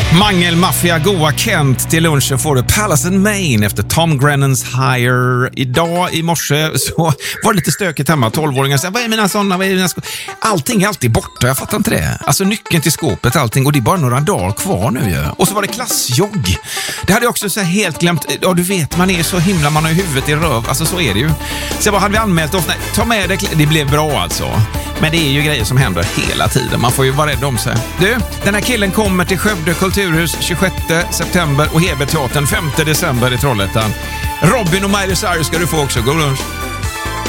Mangel Mafia, goa Kent. Till lunchen får du Palace and Main efter Tom Grennans Higher. Idag i morse så var det lite stökigt hemma. 12-åringar säger, vad är mina sådana? Allting är alltid borta, jag fattar inte det. Alltså nyckeln till skåpet, allting. Och det är bara några dagar kvar nu ju. Och så var det klassjogg. Det hade jag också så helt glömt. Ja, du vet, man är så himla, man har ju huvudet i röv. Alltså så är det ju. Så jag bara, hade vi anmält oss? Nej, ta med det. Det blev bra alltså. Men det är ju grejer som händer hela tiden. Man får ju vara rädd om sig. Du, den här killen kommer till Skövde Kulturhus 26 september och Heberteatern 5 december i Trollhättan. Robin och Miley Cyrus ska du få också. God lunch.